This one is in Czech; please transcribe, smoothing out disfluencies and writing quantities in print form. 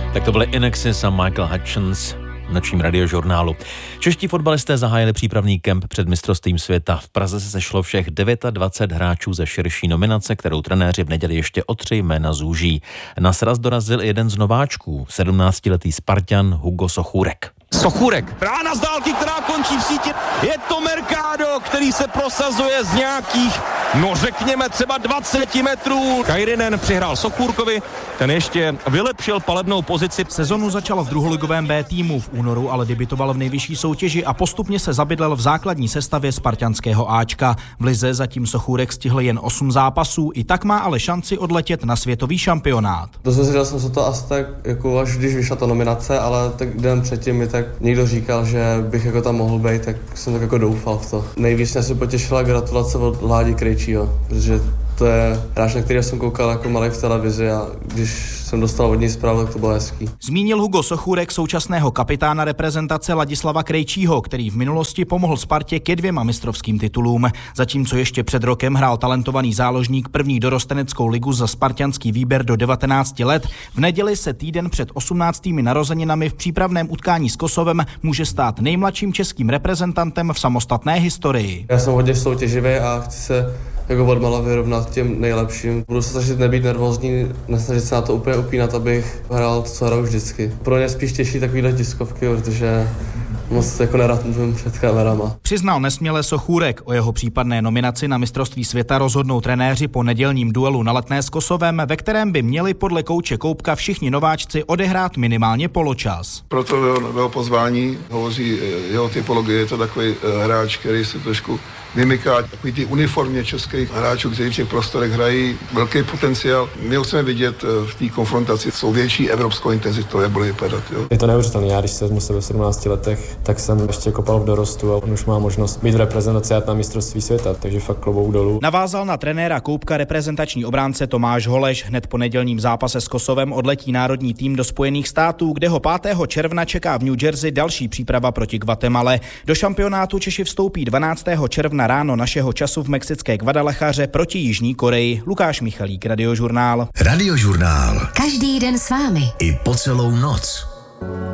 Tak to byly Inexis a Michael Hutchins v nočním radiožurnálu. Čeští fotbalisté zahájili přípravný kemp před mistrovstvím světa. V Praze se sešlo všech 29 hráčů ze širší nominace, kterou trenéři v neděli ještě o 3 jména zúží. Na sraz dorazil jeden z nováčků, 17letý Spartan Hugo Sochůrek. Sochůrek. Rána z dálky, která končí v síti. Je to Mercado, který se prosazuje z nějakých, řekněme třeba 20 metrů. Kairinen přihrál Sochůrkovi, ten ještě vylepšil palebnou pozici. Sezonu začal v druholigovém B týmu, v únoru ale debutoval v nejvyšší soutěži a postupně se zabydlel v základní sestavě spartanského Ačka. V lize zatím Sochůrek stihl jen 8 zápasů, i tak má ale šanci odletět na světový šampionát. Dozvěděl jsem se to asi tak, jako až když vyšla ta nominace, ale tak den předtím mi tak někdo říkal, že bych jako tam mohl být, tak jsem tak jako doufal v to. Nejvíc mě se potěšila gratulace od Ládi Krejčího, protože to je hráč, na který jsem koukal jako malý v televizi a když jsem dostal od něj zprávu, tak to bylo hezký. Zmínil Hugo Sochůrek současného kapitána reprezentace Ladislava Krejčího, který v minulosti pomohl Spartě ke 2 mistrovským titulům. Zatímco ještě před rokem hrál talentovaný záložník první dorosteneckou ligu za spartanský výběr do 19 let, v neděli se týden před 18. narozeninami v přípravném utkání s Kosovem může stát nejmladším českým reprezentantem v samostatné historii. Já jsem hodně soutěživý a chci se jako odmala vyrovnat těm nejlepším. Budu se snažit nebýt nervózní, nesnažit se na to úplně upínat, abych hrál to, co hraju vždycky. Pro ně spíš těší takovýhle tiskovky, protože moc jako nerad mluvím před kamerama. Přiznal nesměle Sochůrek. O jeho případné nominaci na mistrovství světa rozhodnou trenéři po nedělním duelu na Letné s Kosovem, ve kterém by měli podle kouče Koupka všichni nováčci odehrát minimálně poločas. Proto jeho pozvání hovoří jeho typologie, je to takový hráč, který se trošku vymyká takový ty uniformně českých hráčů, kteří v těch prostorech hrají, velký potenciál. My ho chceme vidět v té konfrontaci s větší evropskou intenzitou, jak bude vypadat. Jo. Je to neuvěřitelné. Já když se vezmu sebe v 17 letech, tak jsem ještě kopal v dorostu a on už má možnost být v reprezentaci na mistrovství světa, takže fakt klobouk dolů. Navázal na trenéra Koupka reprezentační obránce Tomáš Holeš. Hned po nedělním zápase s Kosovem odletí národní tým do Spojených států, kde ho 5. června čeká v New Jersey další příprava proti Guatemale. Do šampionátu Češi vstoupí 12. června ráno našeho času v mexické Guadalajaře proti Jižní Koreji. Lukáš Michalík, Radiožurnál. Radiožurnál. Každý den s vámi. I po celou noc.